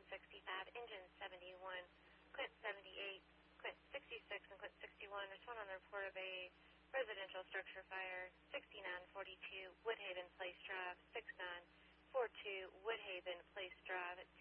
65, Engine 71, Quint 78, Quint 66, and Quint 61 respond on the report of a residential structure fire, 6942 Woodhaven Place Drive, 6942 Woodhaven Place Drive at